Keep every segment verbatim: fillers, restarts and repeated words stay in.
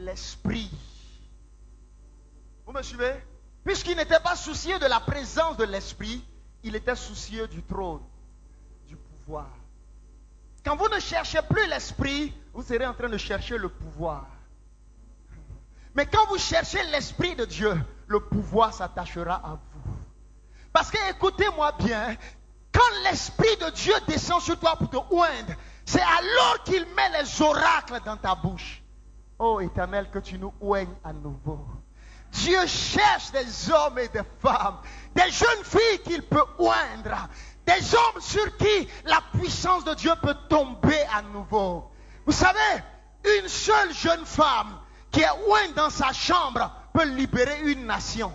l'esprit. Vous me suivez? Puisqu'il n'était pas soucieux de la présence de l'esprit, il était soucieux du trône, du pouvoir. Quand vous ne cherchez plus l'esprit, vous serez en train de chercher le pouvoir. Mais quand vous cherchez l'esprit de Dieu, le pouvoir s'attachera à vous. Parce que écoutez-moi bien, quand l'esprit de Dieu descend sur toi pour te oindre, c'est alors qu'il met les oracles dans ta bouche. Oh Éternel, que tu nous oignes à nouveau. Dieu cherche des hommes et des femmes, des jeunes filles qu'il peut oindre, des hommes sur qui la puissance de Dieu peut tomber à nouveau. Vous savez, une seule jeune femme qui est ointe dans sa chambre peut libérer une nation.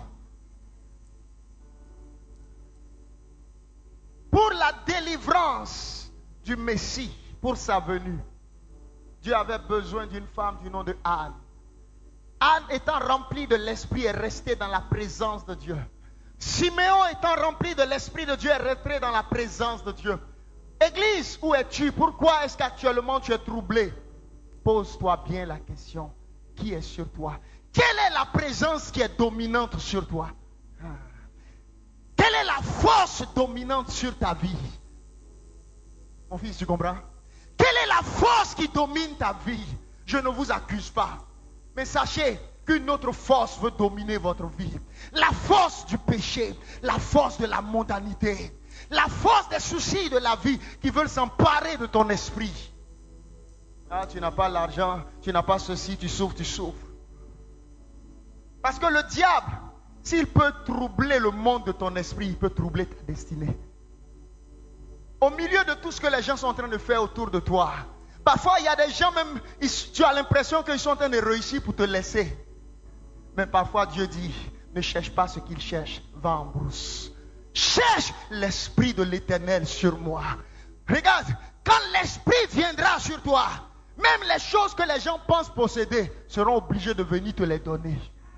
Pour la délivrance du Messie, pour sa venue, Dieu avait besoin d'une femme du nom de Anne. Anne étant remplie de l'esprit est restée dans la présence de Dieu. Siméon étant rempli de l'esprit de Dieu est rentré dans la présence de Dieu. Église, où es-tu? Pourquoi est-ce qu'actuellement tu es troublé? Pose-toi bien la question. Qui est sur toi? Quelle est la présence qui est dominante sur toi? Quelle est la force dominante sur ta vie? Mon fils, tu comprends? Quelle est la force qui domine ta vie? Je ne vous accuse pas. Mais sachez qu'une autre force veut dominer votre vie. La force du péché, la force de la mondanité, la force des soucis de la vie qui veulent s'emparer de ton esprit. Ah, tu n'as pas l'argent, tu n'as pas ceci, tu souffres, tu souffres. Parce que le diable, s'il peut troubler le monde de ton esprit, il peut troubler ta destinée. Au milieu de tout ce que les gens sont en train de faire autour de toi, parfois il y a des gens même, ils, tu as l'impression qu'ils sont en train de réussir pour te laisser. Mais parfois Dieu dit, ne cherche pas ce qu'ils cherchent, va en brousse. Cherche l'esprit de l'Éternel sur moi. Regarde, quand l'esprit viendra sur toi, même les choses que les gens pensent posséder seront obligés de venir te les donner.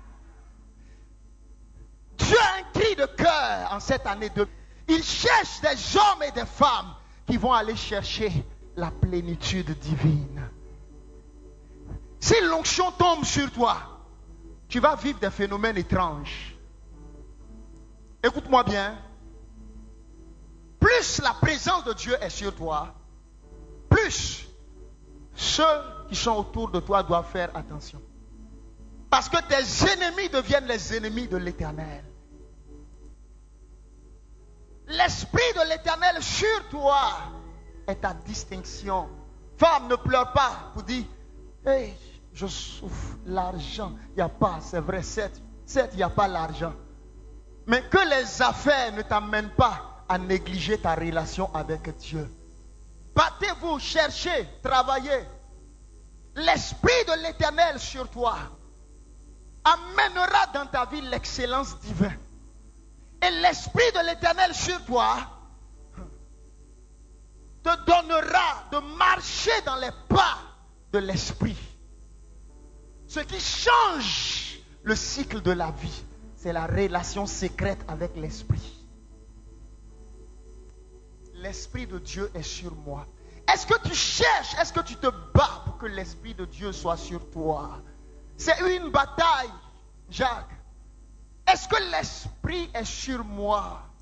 Dieu a un cri de cœur en cette année de... Il cherche des hommes et des femmes qui vont aller chercher la plénitude divine. Si l'onction tombe sur toi, tu vas vivre des phénomènes étranges. Écoute-moi bien. Plus la présence de Dieu est sur toi, plus ceux qui sont autour de toi doivent faire attention. Parce que tes ennemis deviennent les ennemis de l'Éternel. L'esprit de l'Éternel sur toi est ta distinction. Femme, ne pleure pas pour dire, hey, je souffre, l'argent, il n'y a pas, c'est vrai, certes, certes, il n'y a pas l'argent. Mais que les affaires ne t'amènent pas à négliger ta relation avec Dieu. Battez-vous, cherchez, travaillez. L'esprit de l'Éternel sur toi amènera dans ta vie l'excellence divine. Et l'esprit de l'Éternel sur toi te donnera de marcher dans les pas de l'esprit. Ce qui change le cycle de la vie, c'est la relation secrète avec l'esprit. L'esprit de Dieu est sur moi. Est-ce que tu cherches, est-ce que tu te bats pour que l'esprit de Dieu soit sur toi? C'est une bataille, Jacques. Est-ce que l'esprit est sur moi?